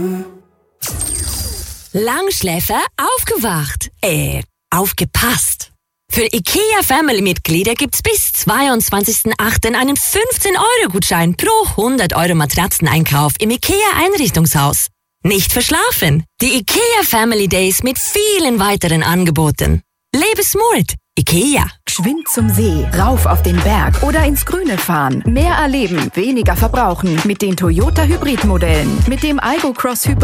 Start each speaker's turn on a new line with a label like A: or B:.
A: Langschläfer aufgewacht. Aufgepasst. Für IKEA-Family-Mitglieder gibt's bis 22.08. einen 15-Euro-Gutschein pro 100 Euro Matratzeneinkauf im IKEA-Einrichtungshaus. Nicht verschlafen. Die IKEA Family Days mit vielen weiteren Angeboten. Lebe smart. IKEA.
B: Geschwind zum See, rauf auf den Berg oder ins Grüne fahren. Mehr erleben, weniger verbrauchen mit den Toyota Hybrid-Modellen. Mit dem Aygo Cross Hybrid